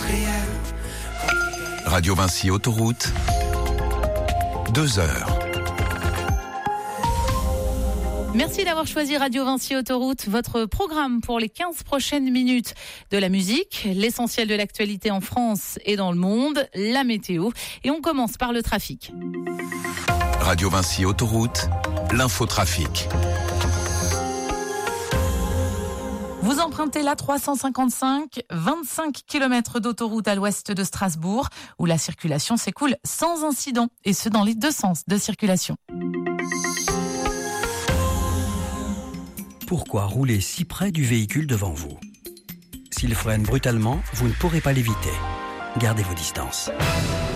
Radio Vinci Autoroute, 2 heures. Merci d'avoir choisi Radio Vinci Autoroute, votre programme pour les 15 prochaines minutes. De la musique, l'essentiel de l'actualité en France et dans le monde, la météo. Et on commence par le trafic. Radio Vinci Autoroute, l'infotrafic. Vous empruntez la 355, 25 km d'autoroute à l'ouest de Strasbourg, où la circulation s'écoule sans incident, et ce dans les deux sens de circulation. Pourquoi rouler si près du véhicule devant vous ? S'il freine brutalement, vous ne pourrez pas l'éviter. Gardez vos distances.